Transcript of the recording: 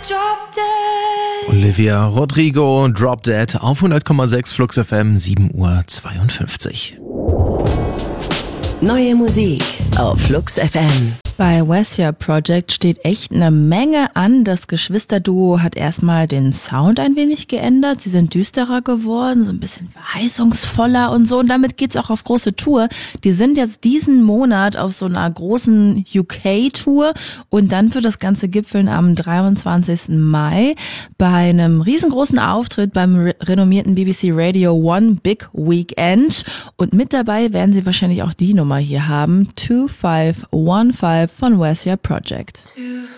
Olivia Rodrigo, Drop Dead auf 100,6 Flux FM, 7:52 Uhr. Neue Musik auf Flux FM. Bei Westia Project steht echt eine Menge an. Das Geschwisterduo hat erstmal den Sound ein wenig geändert. Sie sind düsterer geworden, so ein bisschen verheißungsvoller und so. Und damit geht's auch auf große Tour. Die sind jetzt diesen Monat auf so einer großen UK-Tour und dann wird das Ganze gipfeln am 23. Mai bei einem riesengroßen Auftritt beim renommierten BBC Radio One Big Weekend. Und mit dabei werden sie wahrscheinlich auch die Nummer hier haben, 2515 von Westia Project.